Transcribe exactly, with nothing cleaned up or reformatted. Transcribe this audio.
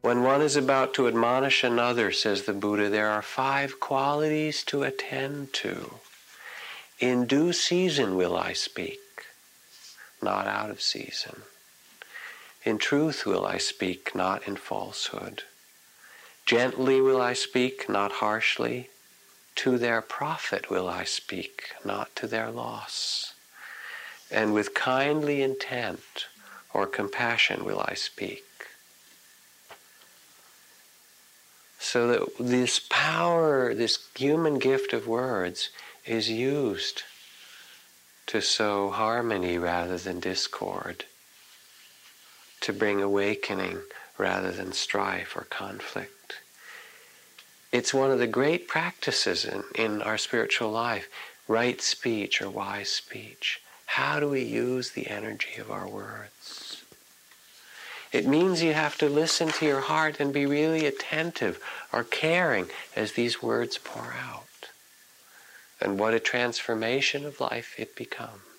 When one is about to admonish another, says the Buddha, there are five qualities to attend to. In due season will I speak, not out of season. In truth will I speak, not in falsehood. Gently will I speak, not harshly. To their profit will I speak, not to their loss. And with kindly intent or compassion will I speak. So that this power, this human gift of words, is used to sow harmony rather than discord, to bring awakening rather than strife or conflict. It's one of the great practices in, in our spiritual life, right speech or wise speech. How do we use the energy of our words? It means you have to listen to your heart and be really attentive or caring as these words pour out. And what a transformation of life it becomes.